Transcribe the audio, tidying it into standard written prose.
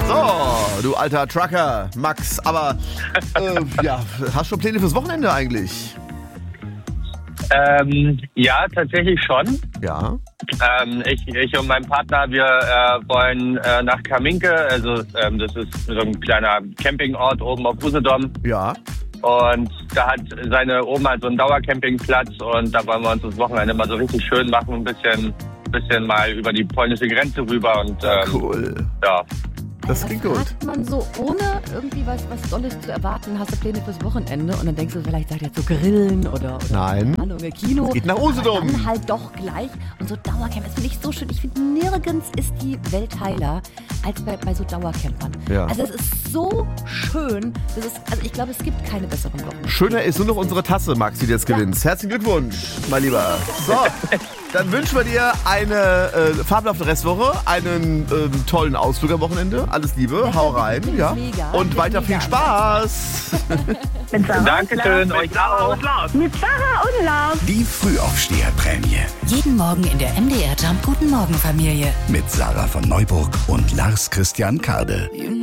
So, du alter Trucker, Max. Aber hast du schon Pläne fürs Wochenende eigentlich? Ja, tatsächlich schon. Ja. Ich und mein Partner, wir wollen nach Kaminke, also das ist so ein kleiner Campingort oben auf Usedom. Ja. Und da hat seine Oma so einen Dauercampingplatz und da wollen wir uns das Wochenende mal so richtig schön machen, ein bisschen mal über die polnische Grenze rüber und cool. Ja. Das klingt gut. Hat man so ohne irgendwie was Dolles zu erwarten, hast du Pläne fürs Wochenende und dann denkst du, vielleicht seid ihr jetzt so grillen oder Nein. Ahnung, Kino. Es geht nach Usedom. Aber dann halt doch gleich. Und so Dauercamp, das finde ich so schön. Ich finde, nirgends ist die Welt heiler als bei so Dauercampern. Ja. Also es ist so schön. Also ich glaube, es gibt keine besseren Wochen. Schöner ist nur noch unsere Tasse, Max, die du jetzt gewinnst. Herzlichen Glückwunsch, mein Lieber. So, dann wünschen wir dir eine fabelhafte Restwoche, einen tollen Ausflug am Wochenende. Alles Liebe, hau rein. Ja. Mega. Und weiter viel Spaß. Mit Sarah Dankeschön, euch auch. Mit Sarah und Lars. Die Frühaufsteherprämie. Jeden Morgen in der MDR Jump Guten Morgen Familie. Mit Sarah von Neuburg und Lars Christian Kade.